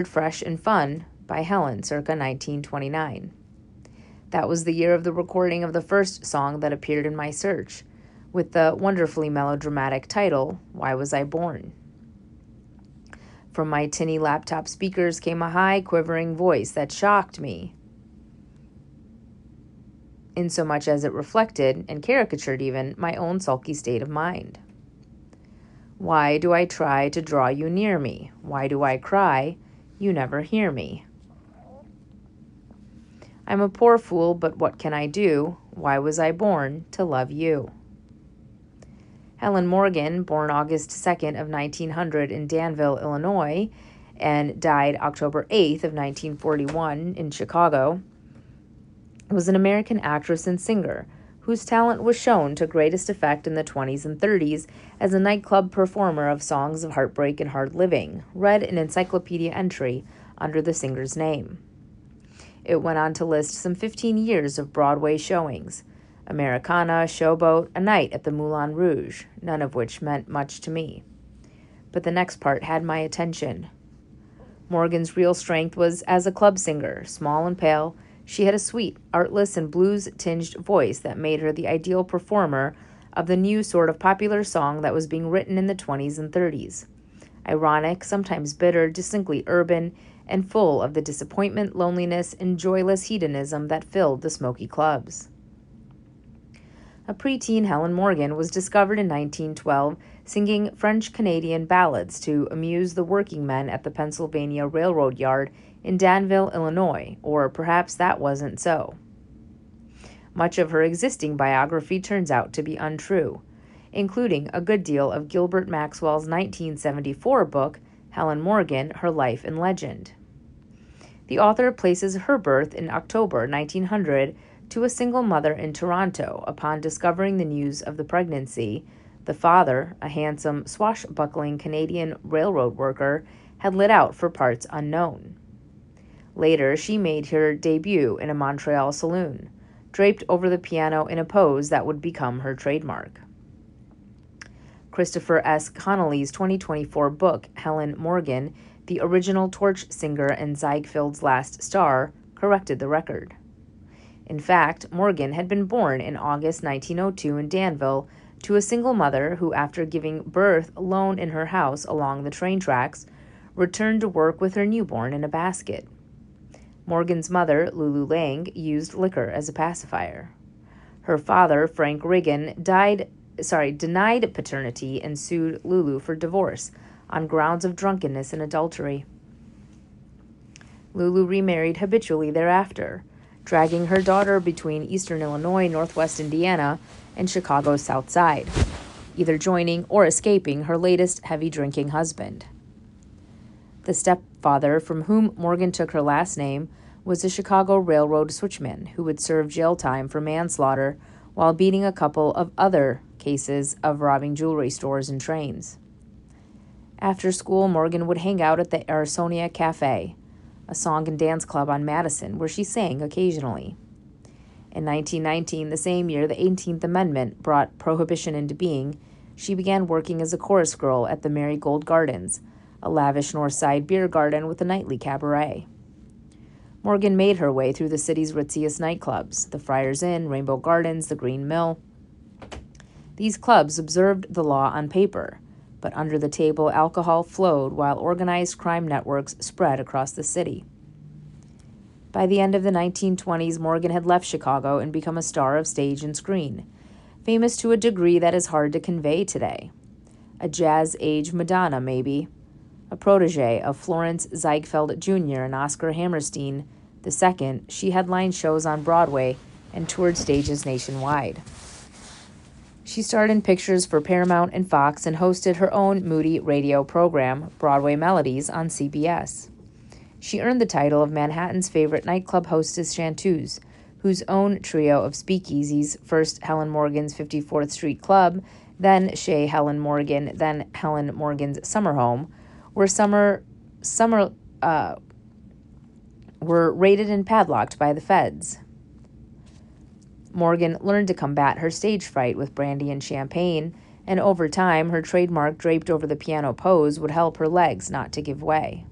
Fresh and Fun by Helen, circa 1929. That was the year of the recording of the first song that appeared in my search, with the wonderfully melodramatic title, Why Was I Born? From my tinny laptop speakers came a high, quivering voice that shocked me, insomuch as it reflected, and caricatured even, my own sulky state of mind. Why do I try to draw you near me? Why do I cry? You never hear me. I'm a poor fool, but what can I do? Why was I born to love you? Helen Morgan, born August 2nd of 1900 in Danville, Illinois, and died October 8th of 1941 in Chicago, was an American actress and singer whose talent was shown to greatest effect in the 20s and 30s as a nightclub performer of songs of heartbreak and hard living, read an encyclopedia entry under the singer's name. It went on to list some 15 years of Broadway showings, Americana, Showboat, A Night at the Moulin Rouge, none of which meant much to me. But the next part had my attention. Morgan's real strength was as a club singer, small and pale. She had a sweet, artless, and blues-tinged voice that made her the ideal performer of the new sort of popular song that was being written in the 20s and 30s. Ironic, sometimes bitter, distinctly urban, and full of the disappointment, loneliness, and joyless hedonism that filled the smoky clubs. A preteen Helen Morgan was discovered in 1912 singing French-Canadian ballads to amuse the working men at the Pennsylvania Railroad Yard in Danville, Illinois, or perhaps that wasn't so. Much of her existing biography turns out to be untrue, including a good deal of Gilbert Maxwell's 1974 book, Helen Morgan, Her Life and Legend. The author places her birth in October 1900 to a single mother in Toronto upon discovering the news of the pregnancy. The father, a handsome, swashbuckling Canadian railroad worker, had lit out for parts unknown. Later, she made her debut in a Montreal saloon, draped over the piano in a pose that would become her trademark. Christopher S. Connolly's 2024 book, Helen Morgan, the original Torch singer and Ziegfeld's last star, corrected the record. In fact, Morgan had been born in August 1902 in Danville to a single mother who, after giving birth alone in her house along the train tracks, returned to work with her newborn in a basket. Morgan's mother, Lulu Lang, used liquor as a pacifier. Her father, Frank Riggin, denied paternity and sued Lulu for divorce on grounds of drunkenness and adultery. Lulu remarried habitually thereafter, dragging her daughter between eastern Illinois, northwest Indiana, and Chicago's South Side, either joining or escaping her latest heavy-drinking husband. The stepfather, from whom Morgan took her last name, was a Chicago Railroad switchman who would serve jail time for manslaughter while beating a couple of other cases of robbing jewelry stores and trains. After school, Morgan would hang out at the Arsonia Cafe, a song and dance club on Madison, where she sang occasionally. In 1919, the same year the 18th Amendment brought prohibition into being, she began working as a chorus girl at the Marigold Gardens, a lavish North Side beer garden with a nightly cabaret. Morgan made her way through the city's ritziest nightclubs, the Friars Inn, Rainbow Gardens, the Green Mill. These clubs observed the law on paper, but under the table alcohol flowed while organized crime networks spread across the city. By the end of the 1920s, Morgan had left Chicago and become a star of stage and screen, famous to a degree that is hard to convey today. A jazz-age Madonna, maybe. A protege of Florence Ziegfeld Jr. and Oscar Hammerstein II, she headlined shows on Broadway and toured stages nationwide. She starred in pictures for Paramount and Fox and hosted her own moody radio program, Broadway Melodies, on CBS. She earned the title of Manhattan's favorite nightclub hostess chanteuse, whose own trio of speakeasies, first Helen Morgan's 54th Street Club, then Chez Helen Morgan, then Helen Morgan's Summer Home, were raided and padlocked by the feds. Morgan learned to combat her stage fright with brandy and champagne, and over time her trademark draped over the piano pose would help her legs not to give way.